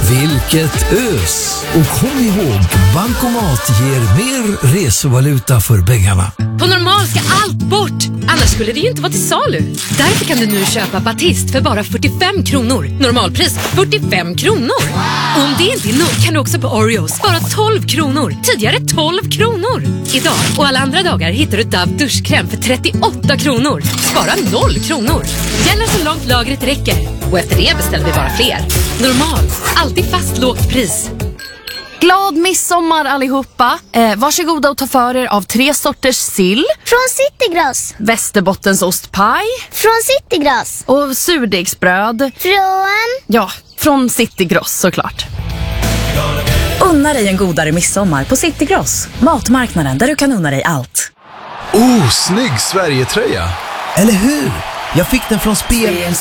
Vilket ös! Och kom ihåg, Bankomat ger mer resevaluta för pengarna. På Normal ska allt bort, annars skulle det ju inte vara till salu. Därför kan du nu köpa Batist för bara 45 kronor. Normalpris 45 kronor. Och om det inte är nog kan du också på Oreos bara 12 kronor. Tidigare 12 kronor. Idag och alla andra dagar hittar du Dove duschkräm för 38 kronor. Spara 0 kronor. Gäller så långt lagret räcker. Och efter det beställer vi bara fler. Normal, alltid fast lågt pris. Glad midsommar allihopa. Varsågoda och ta för er av 3 sorters sill. Från Citygross. Västerbottens ostpaj. Från Citygross. Och surdegsbröd. Från Citygross såklart. Unna dig en godare midsommar på Citygross. Matmarknaden där du kan unna dig allt. Oh, snygg Sverige-tröja. Eller hur? Jag fick den från Spelklubben.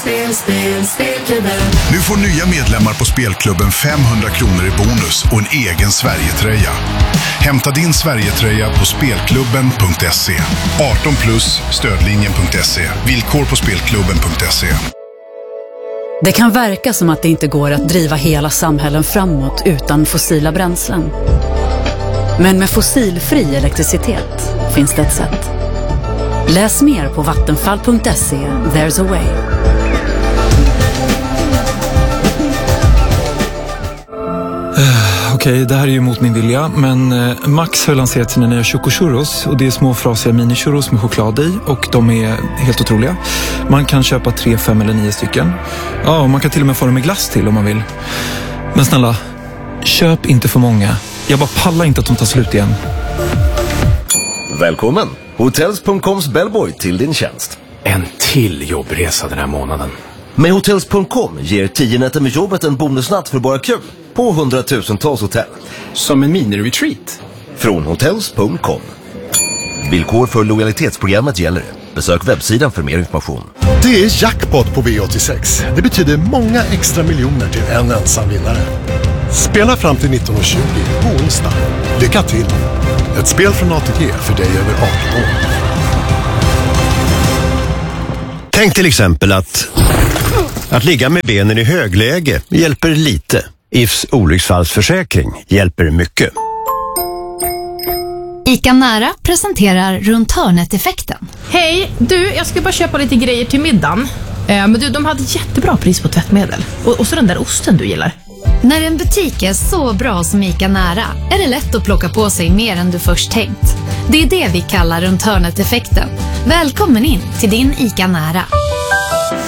Nu får nya medlemmar på Spelklubben 500 kronor i bonus och en egen Sverige-tröja. Hämta din Sverige-tröja på spelklubben.se. 18 plus, stödlinjen.se. Villkor på spelklubben.se. Det kan verka som att det inte går att driva hela samhällen framåt utan fossila bränslen. Men med fossilfri elektricitet finns det ett sätt. Läs mer på vattenfall.se. There's a way. Okej, det här är ju mot min vilja, men Max har lanserat sina nya chocochurros och det är små frasiga mini-churros med choklad i och de är helt otroliga. Man kan köpa 3, 5 eller 9 stycken. Ja, och man kan till och med få dem med glass till om man vill. Men snälla, köp inte för många. Jag bara pallar inte att de tar slut igen. Välkommen! Hotels.coms bellboy till din tjänst. En till jobbresa den här månaden. Med Hotels.com ger 10 nätter med jobbet en bonusnatt för bara kul på 100,000-tals hotell. Som en mini-retreat. Från Hotels.com. Villkor för lojalitetsprogrammet gäller. Besök webbsidan för mer information. Det är jackpot på V86. Det betyder många extra miljoner till en ensam vinnare. Spela fram till 19:20 på onsdag. Lycka till! Ett spel från ATG för dig över 18 år. Tänk till exempel att ligga med benen i högläge hjälper lite. IFs olycksfallsförsäkring hjälper mycket. ICA Nära presenterar runt hörnet-effekten. Hej, du, jag ska bara köpa lite grejer till middagen. Men du, de hade jättebra pris på tvättmedel. Och så den där osten du gillar. När en butik är så bra som ICA Nära är det lätt att plocka på sig mer än du först tänkt. Det är det vi kallar runt hörnet-effekten. Välkommen in till din ICA Nära.